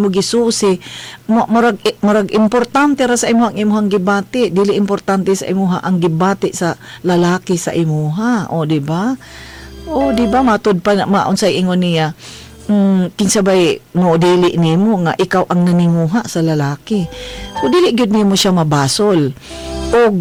mo gisusi murag importante ra sa imuhang gibati, dili importante sa imuha ang gibati sa lalaki sa imuha, o di ba? O di ba matud pa maunsay ingon niya, kinsabay mo dili nimo nga ikaw ang naninguha sa lalaki. So dili gyud nimo siya mabasol. Og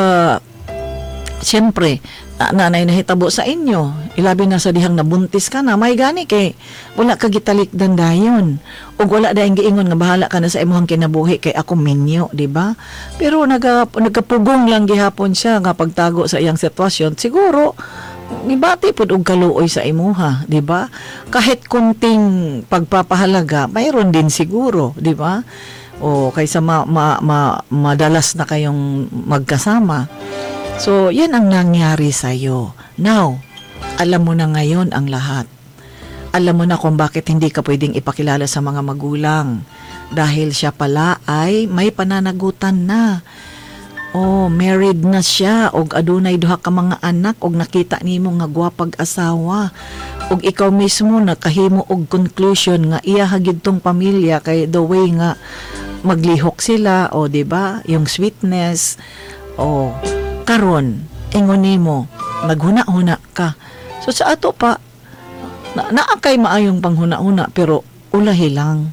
siyempre nanay nahitabo sa inyo, ilabi na sa dihang nabuntis ka na, may gani kay wala ka gitalikdan dayon, ug wala dayang giingon nga bahala ka na sa imong kinabuhi kay ako minyo, di ba? Pero nagkapugong lang gihapon siya nga pagtago sa iyang sitwasyon. Siguro nibati pud og kaluoy sa imuha, di ba? Kahit kunting pagpapahalaga mayroon din siguro, di ba? O kaysa madalas na kayong magkasama. So, yan ang nangyari sa'yo. Now, alam mo na ngayon ang lahat. Alam mo na kung bakit hindi ka pwedeng ipakilala sa mga magulang. Dahil siya pala ay may pananagutan na. Oh, married na siya. Og adunay duha ka mga anak. Og nakita nimo nga gwapag asawa. Og ikaw mismo nakahimo og conclusion nga iya hagid tong pamilya kay the way nga maglihok sila. O, diba? Yung sweetness. O, karon ingon nimo naghuna-huna ka. So sa ato pa naakay maayong panghuna-huna pero ulahi lang.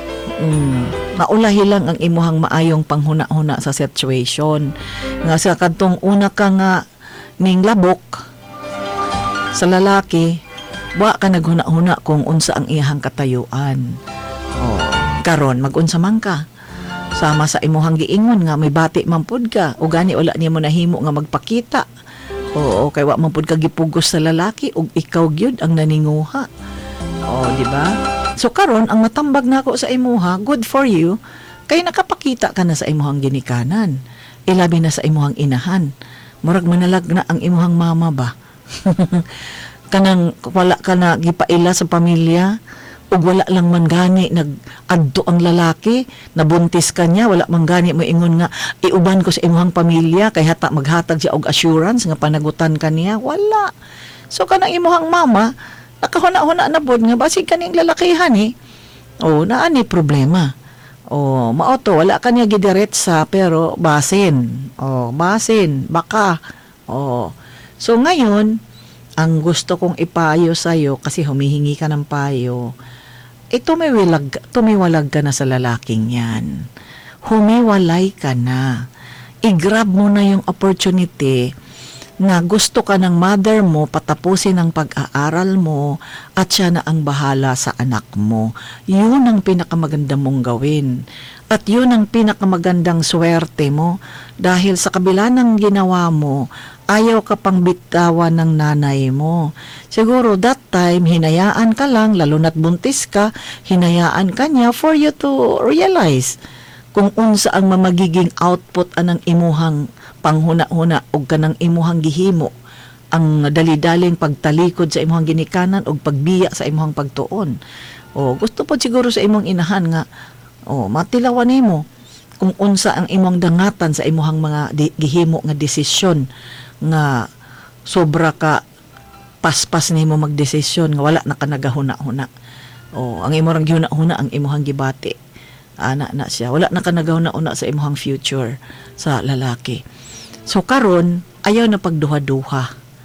Maulahi lang ang imuhang maayong panghuna-huna sa situation. Nga sa kadtong una ka nga ning labok sa lalaki, wa ka naghuna-huna kung unsa ang iyang katayuan. Karon mag-unsa man ka. Sama sa imuhang giingon nga may bati man pud ka, o gani wala niya mo nahimo nga magpakita. Oo, kay wa man pud ka gipugos sa lalaki ug ikaw gyud ang naninguha. Di ba? So karon ang matambag nako sa imuha, good for you, kay nakapakita ka na sa imuhang ginikanan. Ilabi na sa imuhang inahan. Murag manalag na ang imuhang mama ba? Kanang wala ka na gipaila sa pamilya. Ug wala lang man gani nag-adto ang lalaki, nabuntis ka niya, wala man gani mo ingon nga iuban ko sa imong pamilya kay hata maghatag siya og assurance nga panagutan ka niya, wala. So kanang imong mama nakahuna-huna na bod nga basig kaning lalakihan naani problema. Mao to wala ka niya gidiretsa pero basin. Basin baka. So ngayon ang gusto kong ipayo sa'yo kasi humihingi ka ng payo, tumiwalag ka na sa lalaking yan. Humiwalay ka na. I-grab mo na yung opportunity na gusto ka ng mother mo, patapusin ang pag-aaral mo at siya na ang bahala sa anak mo. Yun ang pinakamaganda mong gawin. At yun ang pinakamagandang swerte mo dahil sa kabila ng ginawa mo, ayaw ka pang bitawan ng nanay mo. Siguro that time, hinayaan ka lang, lalo na't buntis ka, hinayaan ka niya for you to realize kung unsa ang magiging output anang imuhang panghuna-huna o kanang imuhang gihimo, ang dali-daling pagtalikod sa imuhang ginikanan o pagbiya sa imuhang pagtuon. Gusto po siguro sa imong inahan nga, matilawan nimo kung unsa ang imong dangatan sa imuhang mga gihimo nga desisyon nga sobra ka paspas nimo magdesisyon nga wala na ka nagahuna-huna. Ang imong gihuna-huna ang imong gibati. Ana na siya. Wala na ka nagahuna-huna sa imong future sa lalaki. So karon ayaw na pagduha-duha.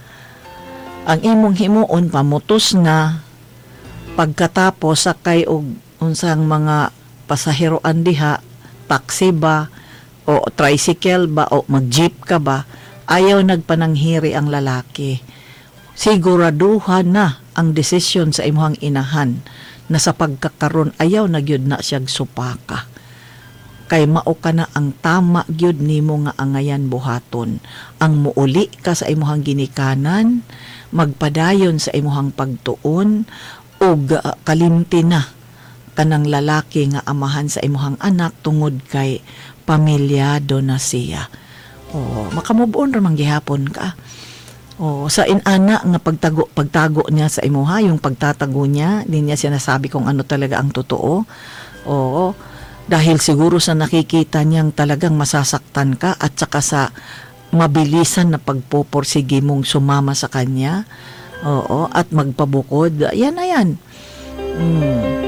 Ang imong himuon pamutos na pagkatapos sakay og unsang mga pasaheroan diha, taxi ba o tricycle ba o mag-jeep ka ba, ayaw nagpananghiri ang lalaki. Siguraduhan na ang desisyon sa imuhang inahan na sa pagkakaron ayaw na gyud na siyag supaka. Kay mao ka na ang tama gyud nimo nga angayan buhaton. Ang muuli ka sa imuhang ginikanan, magpadayon sa imuhang pagtuon ug kalimti na kanang lalaki nga amahan sa imuhang anak tungod kay pamilyado na siya. Makamubon ra man gihapon ka. Sa inana nga pagtago niya sa imuha, yung pagtatago niya, di niya sinasabi kung ano talaga ang totoo. Dahil siguro sa nakikita niyang talagang masasaktan ka at saka sa mabilisan na pagpoporsige mong sumama sa kanya. At magpabukod. Yan na yan.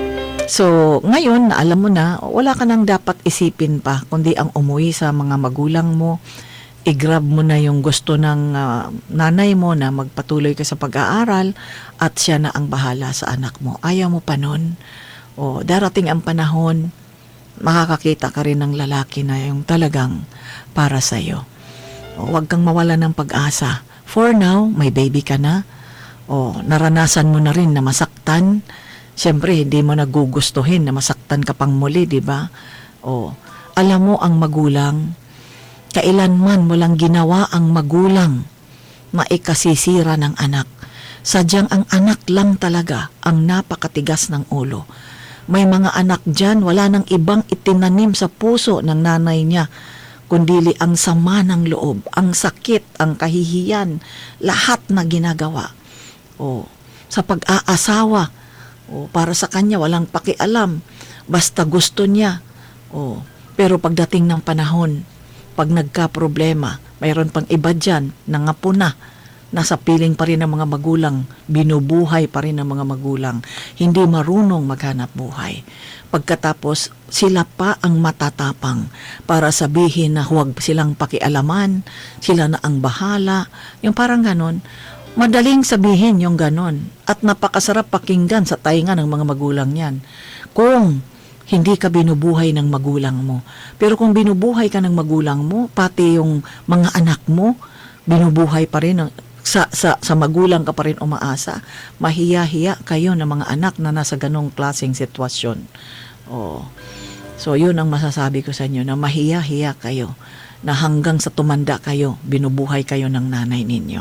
So, ngayon na alam mo na, wala ka nang dapat isipin pa, kundi ang umuwi sa mga magulang mo, i-grab mo na yung gusto ng nanay mo na magpatuloy ka sa pag-aaral at siya na ang bahala sa anak mo. Ayaw mo pa nun. O, darating ang panahon, makakakita ka rin ng lalaki na yung talagang para sa'yo. O, huwag kang mawala ng pag-asa. For now, may baby ka na. O, naranasan mo na rin na masaktan. Siyempre, hindi mo nagugustuhin na masaktan ka pang muli, di ba? O, alam mo ang magulang, kailanman walang ginawa ang magulang maikasisira ng anak. Sadyang ang anak lang talaga ang napakatigas ng ulo. May mga anak dyan, wala nang ibang itinanim sa puso ng nanay niya, kundili ang sama ng loob, ang sakit, ang kahihiyan, lahat na ginagawa. O, sa pag-aasawa, o, para sa kanya walang pakialam, basta gusto niya. O, pero pagdating ng panahon, pag nagka-problema, mayroon pang iba dyan, nangapo na, nasa piling pa rin ng mga magulang, binubuhay pa rin ng mga magulang, hindi marunong maghanap buhay. Pagkatapos, sila pa ang matatapang para sabihin na huwag silang pakialaman, sila na ang bahala, yung parang ganon. Madaling sabihin yung ganon at napakasarap pakinggan sa tainga ng mga magulang yan. Kung hindi ka binubuhay ng magulang mo. Pero kung binubuhay ka ng magulang mo, pati yung mga anak mo, binubuhay pa rin sa magulang ka pa rin umaasa, mahiya-hiya kayo ng mga anak na nasa ganong klaseng sitwasyon. Oh. So, yun ang masasabi ko sa inyo, na mahiya-hiya kayo, na hanggang sa tumanda kayo, binubuhay kayo ng nanay ninyo.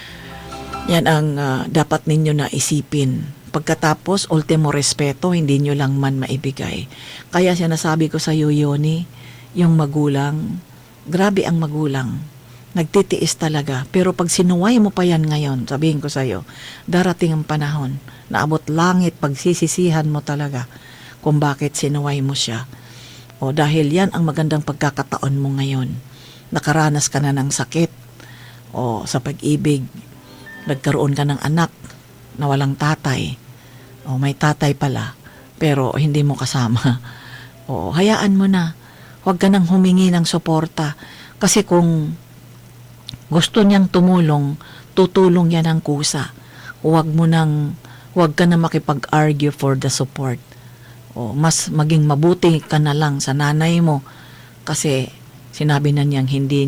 Yan ang dapat ninyo na isipin. Pagkatapos, ultimo respeto, hindi nyo lang man maibigay. Kaya sinasabi ko sa iyo, Yoni, yung magulang, grabe ang magulang. Nagtitiis talaga. Pero pag sinuway mo pa yan ngayon, sabihin ko sa iyo, darating ang panahon, naabot langit, pagsisisihan mo talaga kung bakit sinuway mo siya. O dahil yan ang magandang pagkakataon mo ngayon. Nakaranas ka na ng sakit o sa pag-ibig. Nagkaroon ka ng anak na walang tatay. O may tatay pala, pero hindi mo kasama. O hayaan mo na. Huwag ka nang humingi ng suporta. Kasi kung gusto niyang tumulong, tutulong yan ng kusa. Huwag ka na makipag-argue for the support. O mas maging mabuti ka na lang sa nanay mo. Kasi sinabi na niyang hindi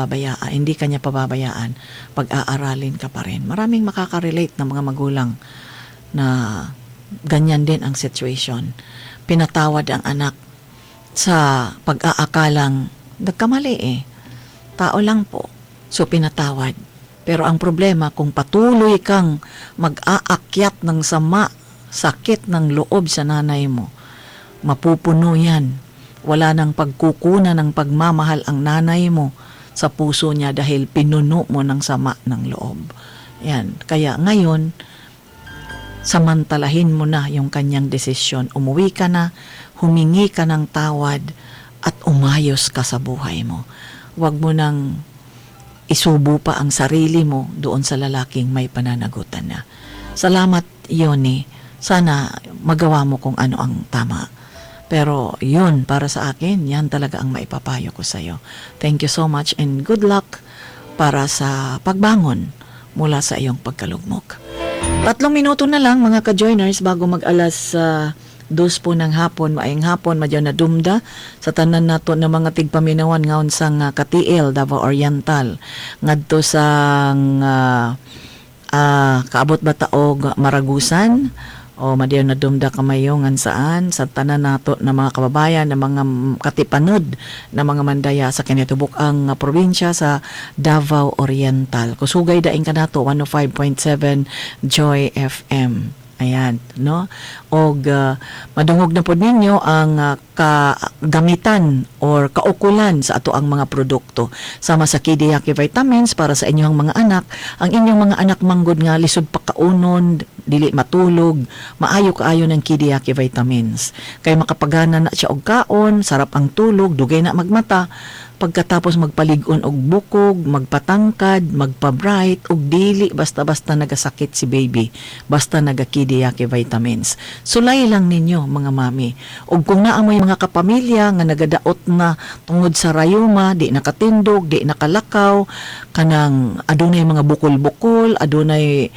ka niya pababayaan. Pag-aaralin ka pa rin. Maraming makaka-relate na mga magulang na ganyan din ang situation. Pinatawad ang anak sa pag-aakalang nagkamali Tao lang po. So pinatawad. Pero ang problema, kung patuloy kang mag-aakyat ng sama, sakit ng loob sa nanay mo, mapupuno yan. Wala nang pagkukuna ng pagmamahal ang nanay mo sa puso niya dahil pinuno mo ng sama ng loob. Yan. Kaya ngayon, samantalahin mo na yung kanyang desisyon. Umuwi ka na, humingi ka ng tawad, at umayos ka sa buhay mo. Huwag mo nang isubo pa ang sarili mo doon sa lalaking may pananagutan na. Salamat, Yoni. Sana magawa mo kung ano ang tama. Pero yun, para sa akin, yan talaga ang maipapayo ko sa iyo. Thank you so much and good luck para sa pagbangon mula sa iyong pagkalugmok. 3 minuto na lang mga ka-joiners bago mag-alas 2 po ng hapon. Maayong hapon, madyaw na dumda sa tanan nato ng mga tigpaminawan ngaon sang Katiil, Davao Oriental. Ngadto sang kaabot bataog Maragusan, o madyaw na dumda kamayongan saan sa tanan nato ng mga kababayan, ng mga katipanod na mga mandaya sa kinatubok ang probinsya sa Davao Oriental. Kusugay daing kanato 105.7 Joy FM. Ayan, no? Og madungog na po ninyo ang kagamitan or kaukulan sa ato ang mga produkto. Sama sa Kidiyaki Vitamins para sa inyong mga anak. Ang inyong mga anak manggod nga lisod pa kaunon, dili matulog, maayo kaayo ng Kidiyaki Vitamins. Kay makapagana na siya og kaon, sarap ang tulog, dugay na magmata. Pagkatapos magpalig-on og bukog, magpatangkad, magpa-bright, og dili basta-basta nagasakit si baby, basta nagakidiyaki vitamins. Sulay lang ninyo mga mami. Og kung naamoy mga kapamilya nga nagadaot na tungod sa rayuma, di nakatindog, di nakalakaw, kanang adunay mga bukol-bukol, adunay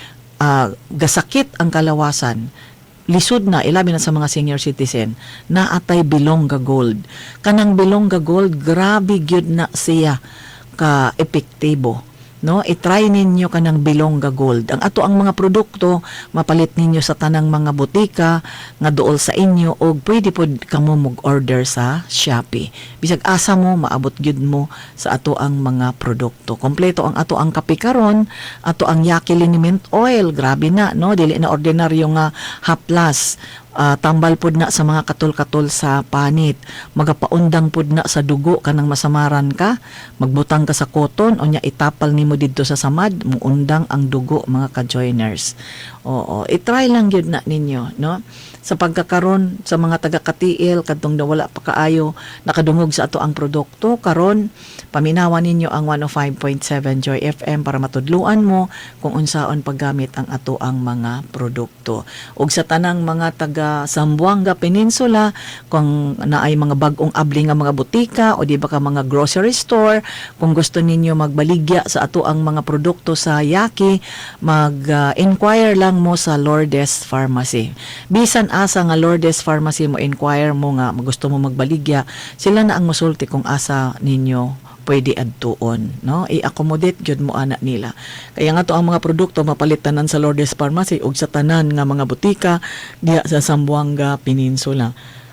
gasakit ang kalawasan, lisod na, ilabi na sa mga senior citizen, na atay Bilongga Gold. Kanang Bilongga Gold, grabe gyud na siya ka epektibo. No, i-try ninyo kanang Bilongga Gold. Ang ato ang mga produkto mapalit ninyo sa tanang mga butika nga duol sa inyo og pwede pod kamo mag-order sa Shopee. Bisag asa mo maabot gyud mo sa ato ang mga produkto. Kompleto ang ato ang kape karon, ato ang Yaki Liniment Oil, grabe na no, dili na ordinaryo nga haplas. Tambal pod na sa mga katol-katol sa panit, magapaundang pod na sa dugo kanang masamaran ka, magbutang ka sa koton o nya itapal nimo didto sa samad, muundang ang dugo mga ka-joiners. Oo, i-try lang gyud na ninyo, no? Sa pagkakaron sa mga taga-Katiil kadtong wala pa kaayo nakadungog sa ato ang produkto, karon paminawan ninyo ang 105.7 Joy FM para matudluan mo kung unsaon paggamit ang ato ang mga produkto. Ug sa tanang mga taga Zamboanga Peninsula, kung naay mga bag-ong abli nga mga butika o di ba ka mga grocery store, kung gusto ninyo magbaligya sa ato ang mga produkto sa Yaki, mag-inquire lang mo sa Lourdes Pharmacy. Bisan asa nga Lourdes Pharmacy mo inquire mo nga gusto mo magbaligya, sila na ang musulti kung asa ninyo pwede adtuon, no? I-accommodate gyud mo ana nila. Kaya nga to ang mga produkto mapalitanan sa Lourdes Pharmacy ug sa tanan nga mga butika diha sa Zamboanga Peninsula.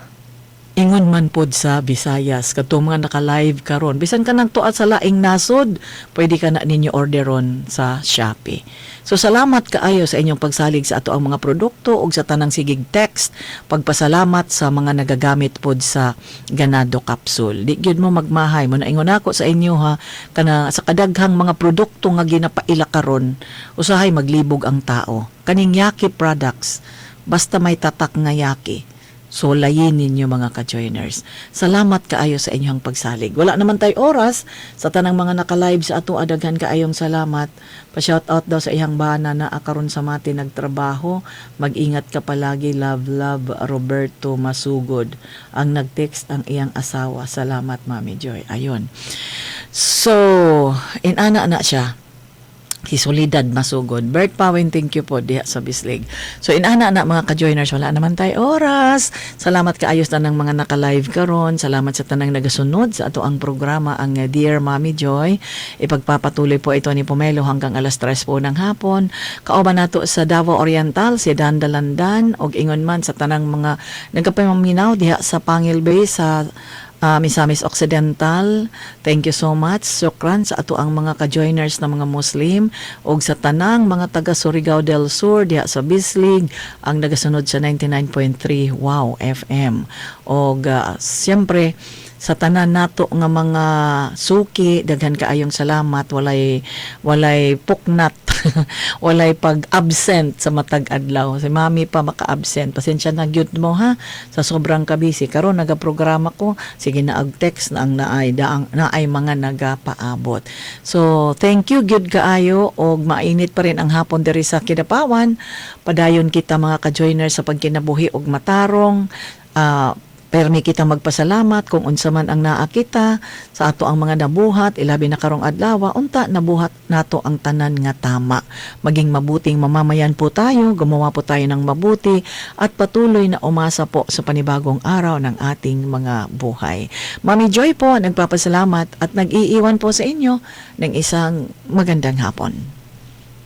Ingon man pod sa Visayas kadto mga naka-live karon, bisan ka nang tuat sa laing nasod, pwede ka na ninyo orderon sa Shopee. So salamat kaayo sa inyong pagsalig sa ato ang mga produkto ug sa tanang sigig text, pagpasalamat sa mga nagagamit pod sa Ganado Capsule. Di gyud mo magmahay mo, naingon ako sa inyo ha, kana sa kadaghang mga produkto nga ginapaila karon, usahay maglibog ang tao. Kaning Yaki products, basta may tatak nga Yaki, so layin ninyo mga ka-joiners. Salamat kaayo sa inyong pagsalig. Wala naman tay oras sa tanang mga naka-live sa ato, adaghan kaayong salamat. Pa-shoutout daw sa iyang bana na akaron sa mati nagtrabaho. Mag-ingat ka palagi, love Roberto Masugod. Ang nag-text ang iyang asawa. Salamat Mami Joy. Ayun. So, inana na siya. Si Solidad Masugod. Bert Pawin, thank you po diha sa Bislig. So inana na mga ka-joiners, wala naman tayo oras. Salamat kaayos na ng mga naka-live karon. Salamat sa tanang nagasunod sa ato ang programa, ang Dear Mommy Joy. Ipagpapatuloy po ito ni Pomelo hanggang alas 3 po ng hapon. Kauban nato sa Davao Oriental, si Dandalandan, og ingon man sa tanang mga nagapaminaw diha sa Pangil Bay sa Misamis Occidental. Thank you so much. Sukran sa ato ang mga ka-joiners na mga Muslim ug sa tanang mga taga Surigao del Sur diha sa Bislig ang nagasunod sa 99.3 Wow FM. Og siyempre sa tanan nato nga mga suki, daghan kaayong salamat, walay puknat walay pag-absent sa matag adlaw. Si Mami pa maka-absent. Pasensya na gyud mo ha sa sobrang kabisi. Karon nagaprograma ko, sige na ag-text na ang naay mga nagapaabot. So, thank you gyud kaayo og mainit pa rin ang hapon diri sa Kidapawan. Padayon kita mga ka-joiners sa pagkinabuhi og matarong. Permi kita magpasalamat kung unsa man ang naakita sa ato ang mga nabuhat, ilabi na karong adlaw, unta nabuhat nato ang tanan nga tama. Maging mabuting mamamayan po tayo, gumawa po tayo ng mabuti at patuloy na umasa po sa panibagong araw ng ating mga buhay. Mami Joy po nagpapasalamat at nag-iiwan po sa inyo ng isang magandang hapon.